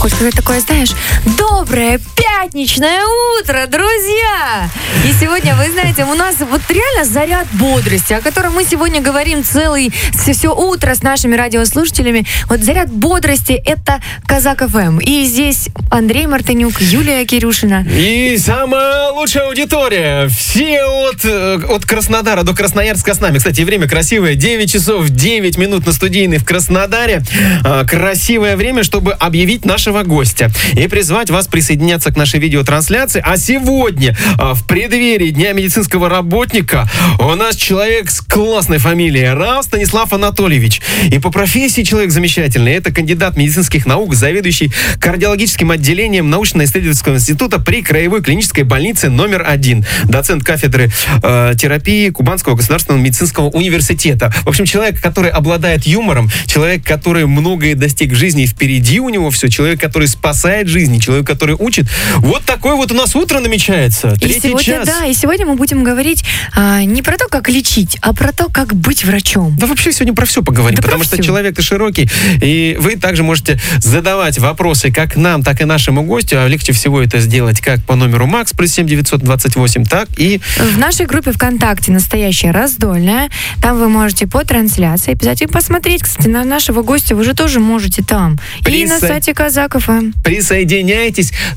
хочешь сказать такое, знаешь, доброе пятничное утро, друзья! И сегодня, вы знаете, у нас вот реально заряд бодрости, о котором мы сегодня говорим все утро с нашими радиослушателями. Вот заряд бодрости — это Казак ФМ. И здесь Андрей Мартынюк, Юлия Кирюшина. И самая лучшая аудитория. Все от Краснодара до Красноярска с нами. Кстати, время красивое. 9 часов 9 минут на студийной в Краснодаре. Красивое время, чтобы объявить нашего гостя и призвать вас присоединяться к нашей видеотрансляции. А сегодня, в преддверии Дня медицинского работника, у нас человек с классной фамилией Рав Станислав Анатольевич. И по профессии человек замечательный. Это кандидат медицинских наук, заведующий кардиологическим отделением научно-исследовательского института при Краевой клинической больнице номер 1. Доцент кафедры терапии Кубанского государственного медицинского университета. В общем, человек, который обладает юмором, человек, который многое достиг в жизни, и впереди у него все, человек, который спасает жизни, человек, который учит. Вот такое вот у нас утро намечается. Третий час. Да, и сегодня мы будем говорить не про то, как лечить, а про то, как быть врачом. Да вообще сегодня про все поговорим, да, потому что человек-то широкий, и вы также можете задавать вопросы как нам, так и нашему гостю, а легче всего это сделать как по номеру МАКС +7 928, так и... В нашей группе ВКонтакте «Настоящая раздольная». Там вы можете по трансляции обязательно посмотреть. Кстати, на нашего гостя вы же тоже можете там. И на сайте Казак ФМ. Присоединяйтесь.